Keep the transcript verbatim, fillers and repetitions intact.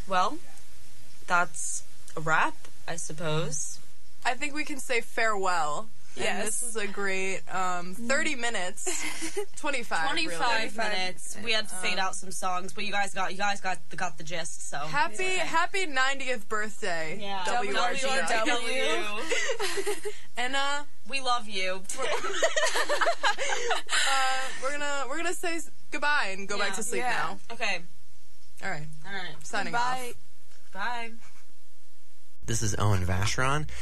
Well, that's a wrap, I suppose. I think we can say farewell. Yes. And this was a great um, thirty minutes, twenty-five. twenty-five really. minutes. We had to fade out some songs, but you guys got you guys got got the gist. So Happy happy ninetieth birthday, yeah. W R G W. And uh, we love you. uh, we're gonna we're gonna say goodbye and go Yeah. back to sleep Yeah. now. Okay. All right. All right. Signing Bye. off. Bye. This is Owen Vacheron.